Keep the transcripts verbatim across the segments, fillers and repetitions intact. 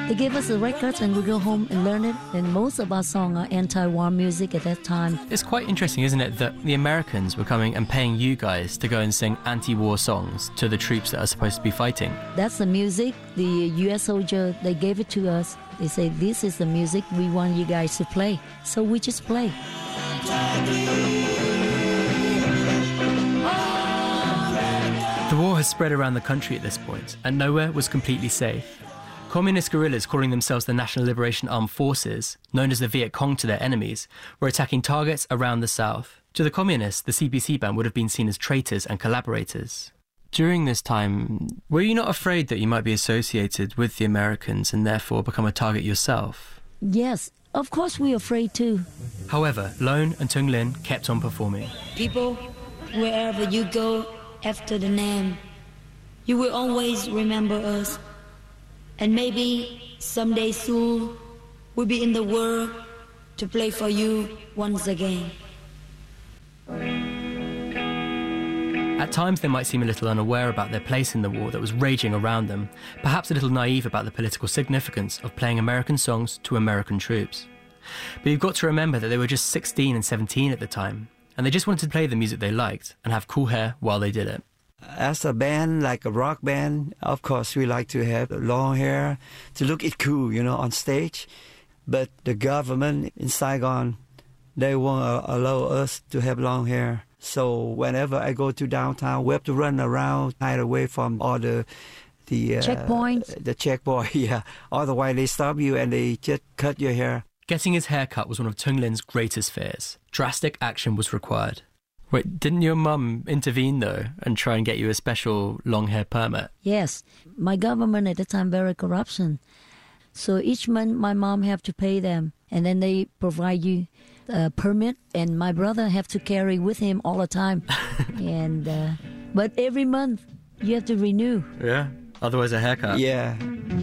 They gave us the records and we go home and learn it. And most of our songs are anti-war music at that time. It's quite interesting, isn't it, that the Americans were coming and paying you guys to go and sing anti-war songs to the troops that are supposed to be fighting. That's the music. The U S soldier, they gave it to us. They say, this is the music we want you guys to play. So we just play. The war has spread around the country at this point, and nowhere was completely safe. Communist guerrillas calling themselves the National Liberation Armed Forces, known as the Viet Cong to their enemies, were attacking targets around the south. To the communists, the C B C band would have been seen as traitors and collaborators. During this time, were you not afraid that you might be associated with the Americans and therefore become a target yourself? Yes, of course we're afraid too. However, Lone and Tung Lin kept on performing. People, wherever you go after the Nam, you will always remember us. And maybe someday soon we'll be in the world to play for you once again. At times they might seem a little unaware about their place in the war that was raging around them, perhaps a little naive about the political significance of playing American songs to American troops. But you've got to remember that they were just sixteen and seventeen at the time, and they just wanted to play the music they liked and have cool hair while they did it. As a band, like a rock band, of course we like to have long hair to look it cool, you know, on stage. But the government in Saigon, they won't allow us to have long hair. So whenever I go to downtown, we have to run around, hide away from all the the uh, checkpoints. The checkpoint, yeah. Otherwise they stop you and they just cut your hair. Getting his hair cut was one of Tung Lin's greatest fears. Drastic action was required. Wait, didn't your mum intervene, though, and try and get you a special long hair permit? Yes. My government at the time very corruption. So each month my mom have to pay them, and then they provide you a permit, and my brother have to carry with him all the time. and uh, But every month you have to renew. Yeah, otherwise a haircut. Yeah.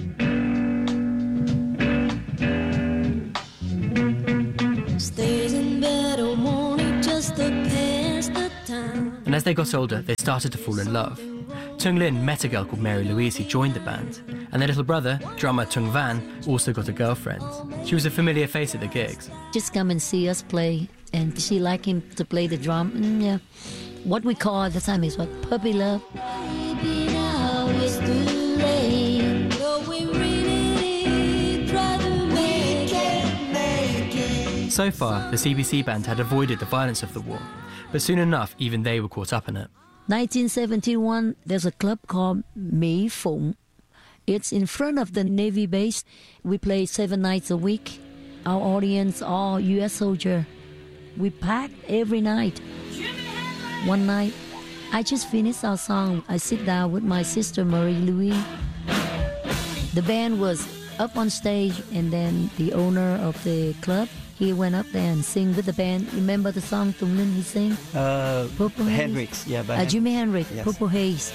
Stays in bed all morning just to pass the time. And as they got older, they started to fall in love. Tung Lin met a girl called Mary Louise who joined the band, and their little brother, drummer Tung Van, also got a girlfriend. She was a familiar face at the gigs. Just come and see us play, and she liked him to play the drum. And yeah, what we call at the time is what? Puppy love. Baby, now it's too late. Though we really try to make it, make it. So far, the C B C band had avoided the violence of the war, but soon enough, even they were caught up in it. nineteen seventy-one, there's a club called Mỹ Phụng. It's in front of the Navy base. We play seven nights a week. Our audience, all U S soldier. We packed every night. One night, I just finished our song. I sit down with my sister, Marie Louise. The band was up on stage, and then the owner of the club, he went up there and sing with the band. Remember the song Tung Lin he sang? Uh, Purple Hendrix, Haze? yeah. By uh, Jimi Hendrix, yes. Purple Haze.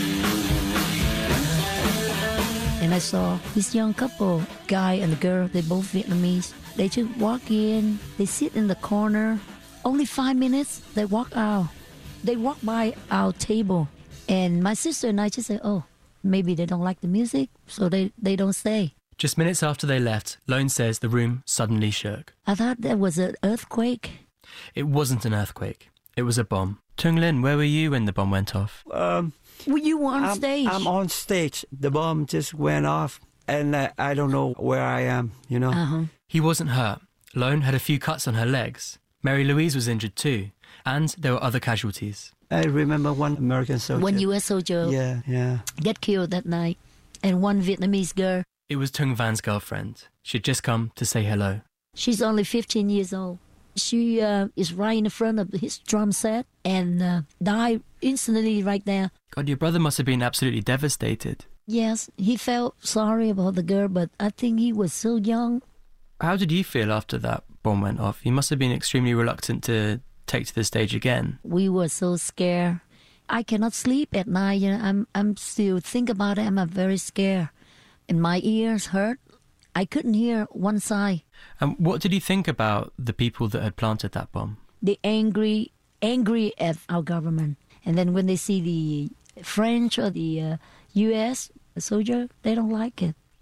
And I saw this young couple, guy and a girl, they both Vietnamese. They just walk in, they sit in the corner. Only five minutes, they walk out. They walk by our table. And my sister and I just said, oh, maybe they don't like the music, so they, they don't stay. Just minutes after they left, Lone says the room suddenly shook. I thought there was an earthquake. It wasn't an earthquake. It was a bomb. Tung Lin, where were you when the bomb went off? Um, Well, you were on I'm, stage. I'm on stage. The bomb just went off, and uh, I don't know where I am, you know. Uh-huh. He wasn't hurt. Lone had a few cuts on her legs. Mary Louise was injured too. And there were other casualties. I remember one American soldier. One U S soldier Yeah, yeah. get killed that night. And one Vietnamese girl. It was Tung Van's girlfriend. She'd just come to say hello. She's only fifteen years old. She uh, is right in front of his drum set and uh, died instantly right there. God, your brother must have been absolutely devastated. Yes, he felt sorry about the girl, but I think he was so young. How did you feel after that bomb went off? You must have been extremely reluctant to take to the stage again. We were so scared. I cannot sleep at night. You know, I'm I'm still think about it. I'm very scared, and my ears hurt. I couldn't hear one side. And what did you think about the people that had planted that bomb? They angry, angry at our government, and then when they see the French or the uh, U S soldier, they don't like it.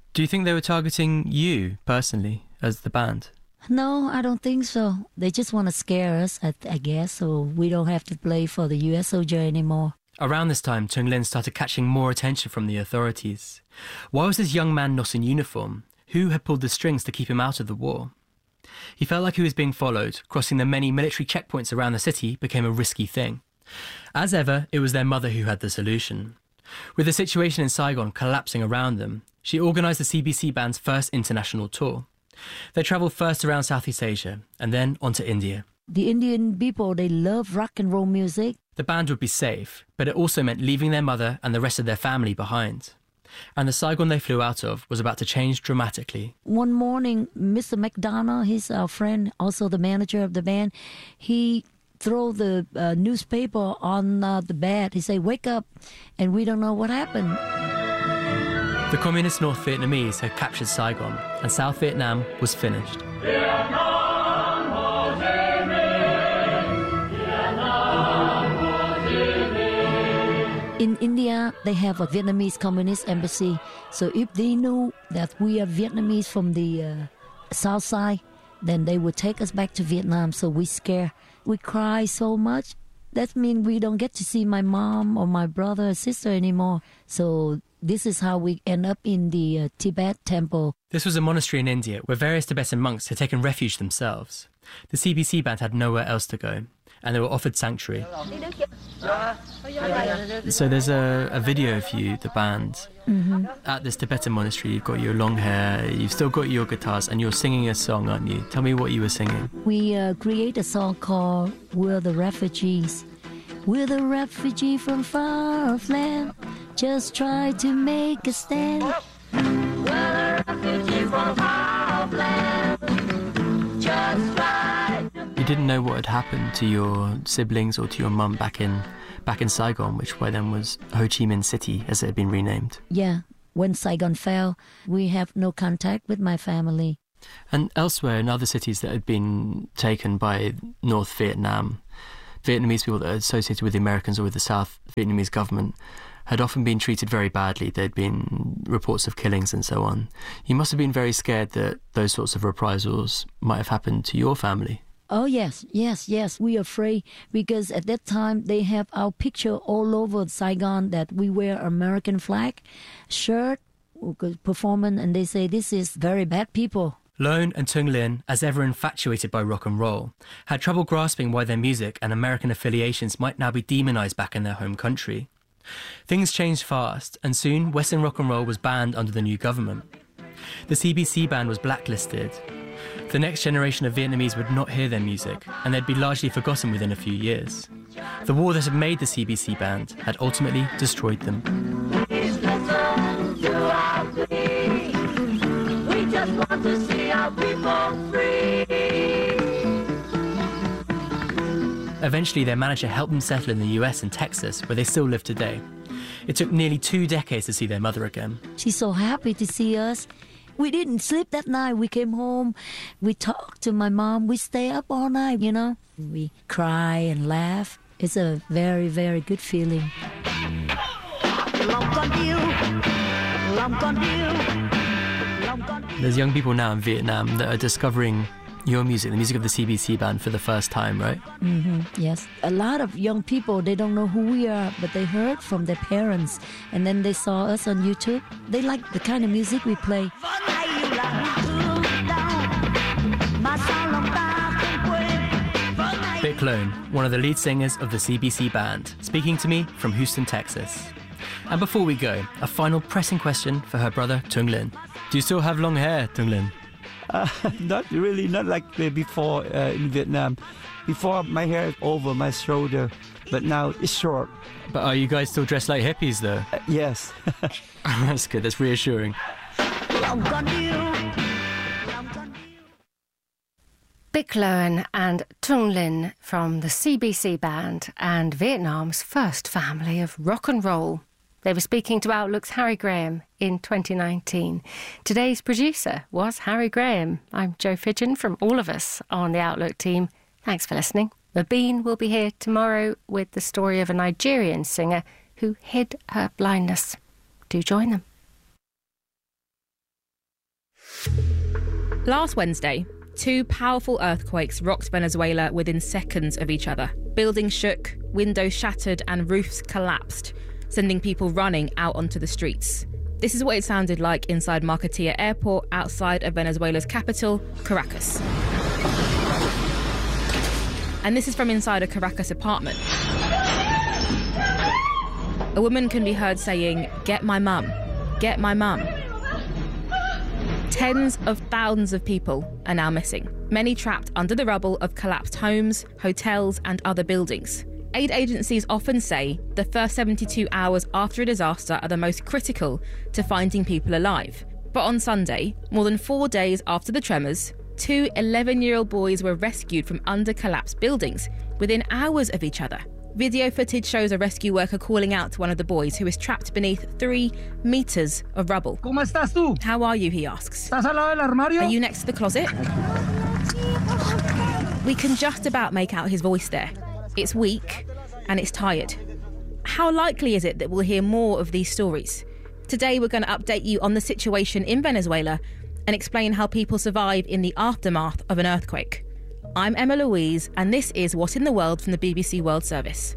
Do you think they were targeting you personally as the band? No, I don't think so. They just want to scare us, I, I guess, so we don't have to play for the U S soldier anymore. Around this time, Tung Lin started catching more attention from the authorities. Why was this young man not in uniform? Who had pulled the strings to keep him out of the war? He felt like he was being followed. Crossing the many military checkpoints around the city became a risky thing. As ever, it was their mother who had the solution. With the situation in Saigon collapsing around them, she organised the C B C band's first international tour. They travelled first around Southeast Asia and then on to India. The Indian people, they love rock and roll music. The band would be safe, but it also meant leaving their mother and the rest of their family behind. And the Saigon they flew out of was about to change dramatically. One morning, Mister McDonough, he's our friend, also the manager of the band, he threw the uh, newspaper on uh, the bed. He said, "Wake up," and we don't know what happened. The communist North Vietnamese had captured Saigon, and South Vietnam was finished. In India, they have a Vietnamese communist embassy. So if they knew that we are Vietnamese from the uh, south side, then they would take us back to Vietnam. So we scare, we cry so much. That means we don't get to see my mom or my brother or sister anymore. So this is how we end up in the uh, Tibet temple. This was a monastery in India where various Tibetan monks had taken refuge themselves. The C B C band had nowhere else to go, and they were offered sanctuary. So there's a, a video of you, the band, mm-hmm. at this Tibetan monastery. You've got your long hair, you've still got your guitars, and you're singing a song, aren't you? Tell me what you were singing. We uh, create a song called We're the Refugees. We're the refugee from far off land, just try to make a stand. We're the refugee from far off land, just try to... You didn't know what had happened to your siblings or to your mum back in back in Saigon, which by then was Ho Chi Minh City, as it had been renamed. Yeah, when Saigon fell, we have no contact with my family. And elsewhere in other cities that had been taken by North Vietnam, Vietnamese people that are associated with the Americans or with the South Vietnamese government had often been treated very badly. There'd been reports of killings and so on. You must have been very scared that those sorts of reprisals might have happened to your family. Oh, yes, yes, yes. We are afraid because at that time they have our picture all over Saigon that we wear American flag, shirt, performance, and they say this is very bad people. Lone and Tung Lin, as ever infatuated by rock and roll, had trouble grasping why their music and American affiliations might now be demonised back in their home country. Things changed fast, and soon Western rock and roll was banned under the new government. The C B C band was blacklisted. The next generation of Vietnamese would not hear their music, and they'd be largely forgotten within a few years. The war that had made the C B C band had ultimately destroyed them. Please listen to our plea. We just want to see our people free. Eventually, their manager helped them settle in the U S and Texas, where they still live today. It took nearly two decades to see their mother again. She's so happy to see us. We didn't sleep that night. We came home. We talked to my mom. We stay up all night, you know. We cry and laugh. It's a very, very good feeling. There's young people now in Vietnam that are discovering your music, the music of the C B C band, for the first time, right? Mm-hmm, yes. A lot of young people, they don't know who we are, but they heard from their parents. And then they saw us on YouTube. They like the kind of music we play. Vic Lone, one of the lead singers of the C B C band, speaking to me from Houston, Texas. And before we go, a final pressing question for her brother, Tung Lin. Do you still have long hair, Tung Lin? Uh, not really, not like before uh, in Vietnam. Before, my hair is over my shoulder, but now it's short. But are you guys still dressed like hippies, though? Uh, yes. That's good, that's reassuring. Vic Lone and Tung Lin from the C B C band and Vietnam's first family of rock and roll. They were speaking to Outlook's Harry Graham in twenty nineteen. Today's producer was Harry Graham. I'm Jo Fidgen from all of us on the Outlook team. Thanks for listening. Mabine will be here tomorrow with the story of a Nigerian singer who hid her blindness. Do join them. Last Wednesday, two powerful earthquakes rocked Venezuela within seconds of each other. Buildings shook, windows shattered and roofs collapsed, sending people running out onto the streets. This is what it sounded like inside Markatilla Airport outside of Venezuela's capital, Caracas. And this is from inside a Caracas apartment. A woman can be heard saying, "Get my mum, get my mum." Tens of thousands of people are now missing, many trapped under the rubble of collapsed homes, hotels and other buildings. Aid agencies often say the first seventy-two hours after a disaster are the most critical to finding people alive. But on Sunday, more than four days after the tremors, two eleven-year-old boys were rescued from under collapsed buildings within hours of each other. Video footage shows a rescue worker calling out to one of the boys who is trapped beneath three metres of rubble. ¿Cómo estás tú? How are you, he asks. ¿Estás al lado del armario? Are you next to the closet? We can just about make out his voice there. It's weak and it's tired. How likely is it that we'll hear more of these stories? Today we're going to update you on the situation in Venezuela and explain how people survive in the aftermath of an earthquake. I'm Emma Louise, and this is What in the World from the B B C World Service.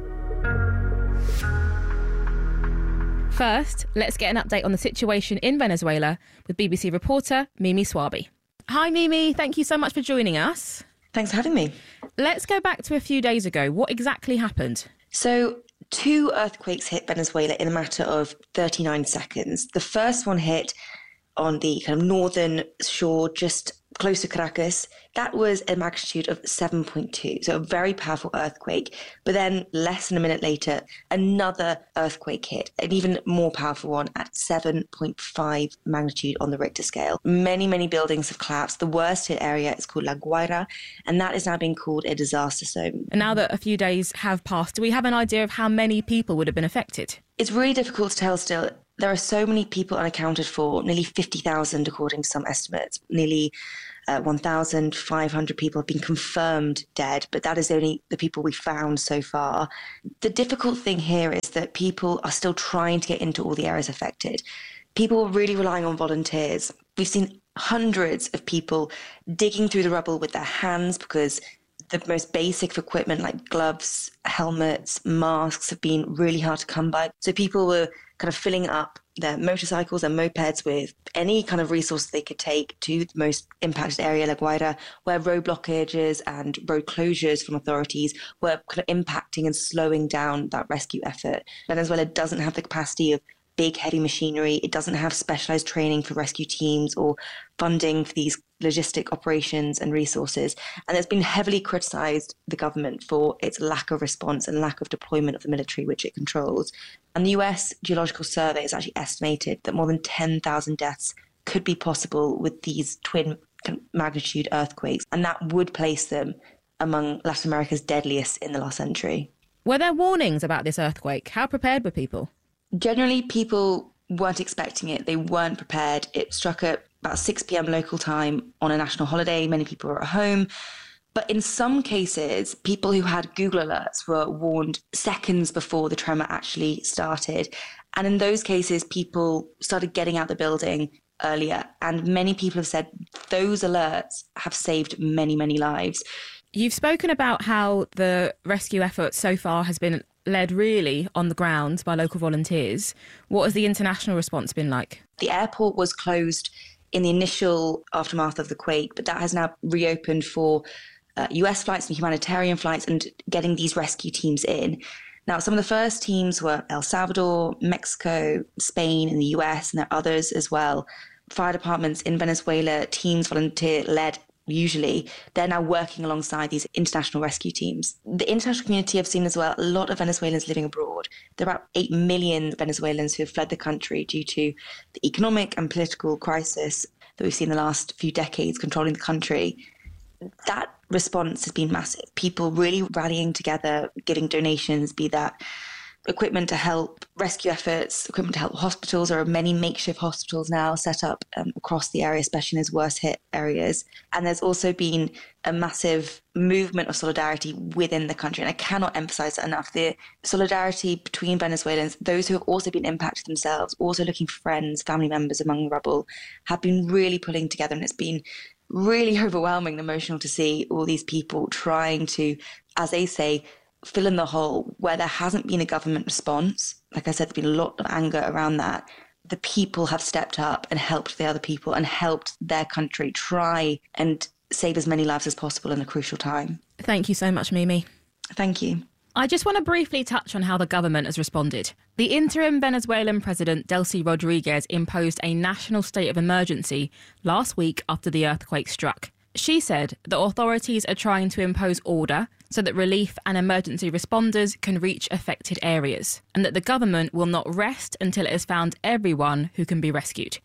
First, let's get an update on the situation in Venezuela with B B C reporter Mimi Swaby. Hi Mimi, thank you so much for joining us. Thanks for having me. Let's go back to a few days ago. What exactly happened? So, two earthquakes hit Venezuela in a matter of thirty-nine seconds. The first one hit on the kind of northern shore, just close to Caracas. That was a magnitude of seven point two, so a very powerful earthquake. But then less than a minute later, another earthquake hit, an even more powerful one at seven point five magnitude on the Richter scale. Many, many buildings have collapsed. The worst hit area is called La Guaira, and that is now being called a disaster zone. And now that a few days have passed, do we have an idea of how many people would have been affected? It's really difficult to tell still. There are so many people unaccounted for, nearly fifty thousand according to some estimates. Nearly uh, one thousand five hundred people have been confirmed dead, but that is only the people we found so far. The difficult thing here is that people are still trying to get into all the areas affected. People are really relying on volunteers. We've seen hundreds of people digging through the rubble with their hands because the most basic of equipment like gloves, helmets, masks have been really hard to come by. So people were kind of filling up their motorcycles and mopeds with any kind of resource they could take to the most impacted area, La Guaira, where road blockages and road closures from authorities were kind of impacting and slowing down that rescue effort. Venezuela doesn't have the capacity of big, heavy machinery. It doesn't have specialized training for rescue teams or funding for these logistic operations and resources. And it's been heavily criticized, the government, for its lack of response and lack of deployment of the military, which it controls. And the U S Geological Survey has actually estimated that more than ten thousand deaths could be possible with these twin magnitude earthquakes. And that would place them among Latin America's deadliest in the last century. Were there warnings about this earthquake? How prepared were people? Generally, people weren't expecting it. They weren't prepared. It struck at about six p.m. local time on a national holiday. Many people were at home. But in some cases, people who had Google alerts were warned seconds before the tremor actually started. And in those cases, people started getting out the building earlier. And many people have said those alerts have saved many, many lives. You've spoken about how the rescue effort so far has been led really on the ground by local volunteers. What has the international response been like? The airport was closed in the initial aftermath of the quake, but that has now reopened for uh, U S flights and humanitarian flights and getting these rescue teams in. Now, some of the first teams were El Salvador, Mexico, Spain, and the U S, and there are others as well. Fire departments in Venezuela, teams volunteer-led. Usually, they're now working alongside these international rescue teams. The international community have seen as well a lot of Venezuelans living abroad. There are about eight million Venezuelans who have fled the country due to the economic and political crisis that we've seen in the last few decades controlling the country. That response has been massive. People really rallying together, giving donations, be that equipment to help rescue efforts, equipment to help hospitals. There are many makeshift hospitals now set up um, across the area, especially in those worst hit areas. And there's also been a massive movement of solidarity within the country. And I cannot emphasize that enough. The solidarity between Venezuelans, those who have also been impacted themselves, also looking for friends, family members among the rubble, have been really pulling together. And it's been really overwhelming and emotional to see all these people trying to, as they say, fill in the hole where there hasn't been a government response. Like I said, there's been a lot of anger around that. The people have stepped up and helped the other people and helped their country try and save as many lives as possible in a crucial time. Thank you so much, Mimi. Thank you. I just want to briefly touch on how the government has responded. The interim Venezuelan president, Delcy Rodriguez, imposed a national state of emergency last week after the earthquake struck. She said the authorities are trying to impose order so that relief and emergency responders can reach affected areas, and that the government will not rest until it has found everyone who can be rescued.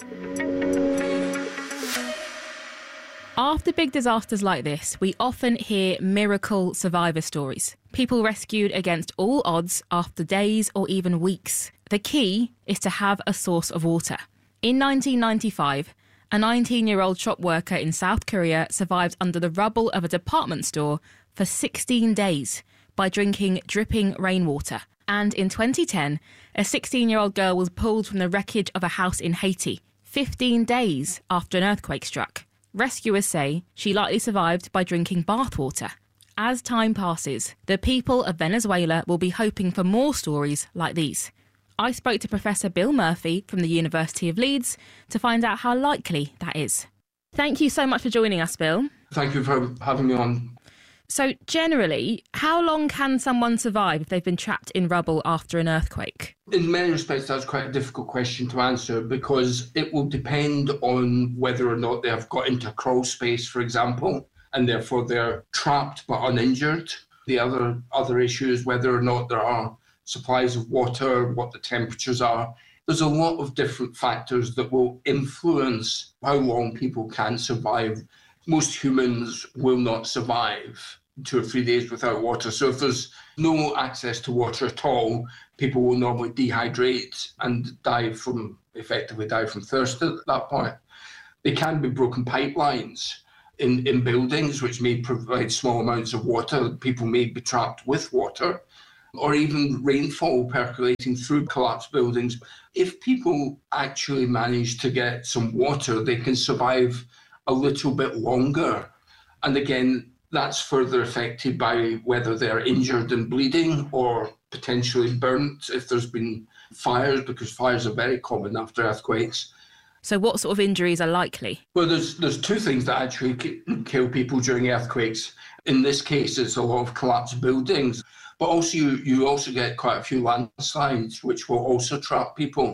After big disasters like this, we often hear miracle survivor stories. People rescued against all odds after days or even weeks. The key is to have a source of water. In nineteen ninety-five, a nineteen-year-old shop worker in South Korea survived under the rubble of a department store for sixteen days by drinking dripping rainwater. And in twenty ten, a sixteen-year-old girl was pulled from the wreckage of a house in Haiti, fifteen days after an earthquake struck. Rescuers say she likely survived by drinking bathwater. As time passes, the people of Venezuela will be hoping for more stories like these. I spoke to Professor Bill Murphy from the University of Leeds to find out how likely that is. Thank you so much for joining us, Bill. Thank you for having me on. So generally, how long can someone survive if they've been trapped in rubble after an earthquake? In many respects, that's quite a difficult question to answer because it will depend on whether or not they have got into a crawl space, for example, and therefore they're trapped but uninjured. The other, other issue is whether or not there are supplies of water, what the temperatures are. There's a lot of different factors that will influence how long people can survive. Most humans will not survive two or three days without water. So if there's no access to water at all, people will normally dehydrate and die from, effectively die from thirst at that point. There can be broken pipelines in, in buildings which may provide small amounts of water. People may be trapped with water, or even rainfall percolating through collapsed buildings. If people actually manage to get some water, they can survive a little bit longer. And again, that's further affected by whether they're injured and bleeding or potentially burnt if there's been fires, because fires are very common after earthquakes. So what sort of injuries are likely? Well, there's there's two things that actually kill people during earthquakes. In this case, it's a lot of collapsed buildings, but also you, you also get quite a few landslides, which will also trap people.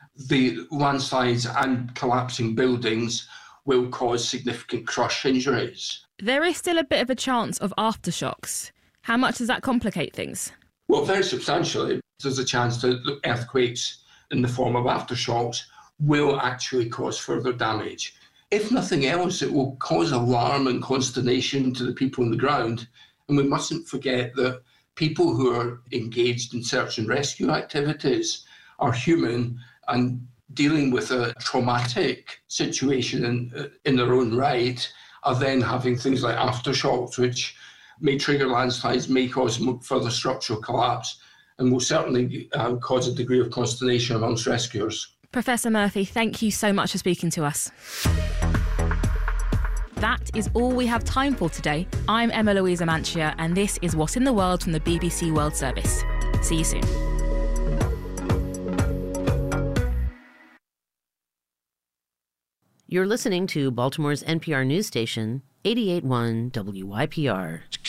The landslides and collapsing buildings will cause significant crush injuries. There is still a bit of a chance of aftershocks. How much does that complicate things? Well, very substantially. There's a chance that earthquakes in the form of aftershocks will actually cause further damage. If nothing else, it will cause alarm and consternation to the people on the ground. And we mustn't forget that people who are engaged in search and rescue activities are human and dealing with a traumatic situation in, in their own right, are then having things like aftershocks, which may trigger landslides, may cause further structural collapse, and will certainly uh, cause a degree of consternation amongst rescuers. Professor Murphy, thank you so much for speaking to us. That is all we have time for today. I'm Emma Louise Amantia, and this is What in the World from the B B C World Service. See you soon. You're listening to Baltimore's N P R news station, eighty-eight point one W Y P R.